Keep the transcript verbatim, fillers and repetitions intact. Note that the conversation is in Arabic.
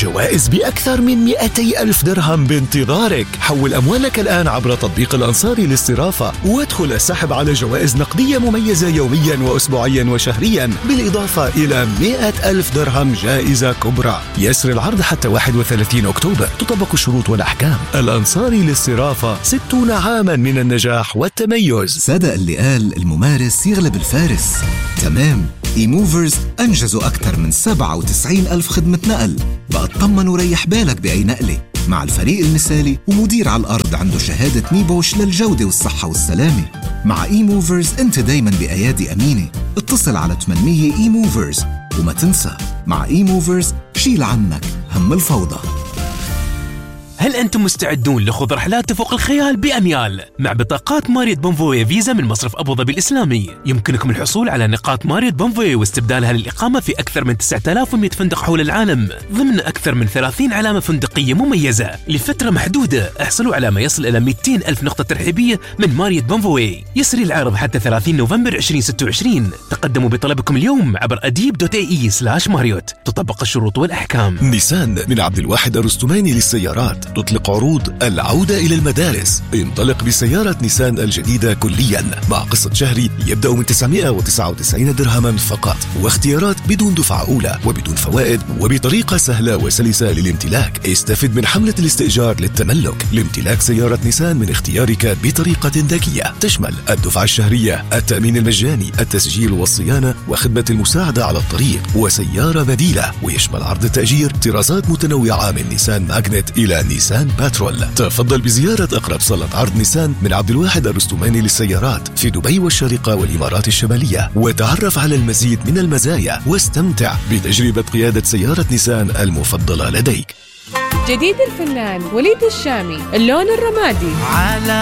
وجوائز بأكثر من مئتي ألف درهم بانتظارك. حول أموالك الآن عبر تطبيق الأنصاري للصرافة وادخل السحب على جوائز نقدية مميزة يوميا وأسبوعيا وشهريا، بالإضافة إلى مئة ألف درهم جائزة كبرى. يسر العرض حتى واحد وثلاثين أكتوبر. تطبق الشروط والأحكام. الأنصاري للصرافة، ستون عاما من النجاح والتميز. صدق اللي قال الممارس يغلب الفارس. تمام، اي موفرز أنجزوا أكثر من سبعة وتسعين ألف خدمة نقل. بقى اطمن وريح بالك بأي نقلة مع الفريق المثالي ومدير على الأرض عنده شهادة نيبوش للجودة والصحة والسلامة. مع اي موفرز انت دايما بأيادي أمينة. اتصل على ثمانمية اي موفرز وما تنسى، مع اي موفرز شيل عنك هم الفوضى. هل أنتم مستعدون لخوض رحلات تفوق الخيال بأميال؟ مع بطاقات ماريوت بونفوي فيزا من مصرف أبو ظبي الإسلامي يمكنكم الحصول على نقاط ماريوت بونفوي واستبدالها للإقامة في أكثر من تسعة آلاف ومئة فندق حول العالم ضمن أكثر من ثلاثين علامة فندقية مميزة لفترة محدودة. احصلوا على ما يصل إلى مئتين ألف نقطة ترحيبية من ماريوت بونفوي. يسري العرض حتى ثلاثين نوفمبر ألفين وستة وعشرين. تقدموا بطلبكم اليوم عبر أديب دوت اي اي سلاش ماريوت. تطبق الشروط والأحكام. نيسان من عبد الواحد الرستماني للسيارات تطلق عروض العودة إلى المدارس. انطلق بسيارة نيسان الجديدة كليا مع قسط شهري يبدأ من تسعمئة وتسعة وتسعين درهما فقط، واختيارات بدون دفعة أولى وبدون فوائد وبطريقة سهلة وسلسة للامتلاك. استفد من حملة الاستئجار للتملك لامتلاك سيارة نيسان من اختيارك بطريقة ذكية تشمل الدفعة الشهرية، التأمين المجاني، التسجيل والصيانة وخدمة المساعدة على الطريق وسيارة بديلة. ويشمل عرض التأجير طرازات متنوعة من نيسان ماغنت إلى نيسان باترول. تفضل بزيارة أقرب صالة عرض نيسان من عبد الواحد الرستماني للسيارات في دبي والشارقة والإمارات الشمالية، وتعرف على المزيد من المزايا واستمتع بتجربة قيادة سيارة نيسان المفضلة لديك. جديد الفنان وليد الشامي، اللون الرمادي.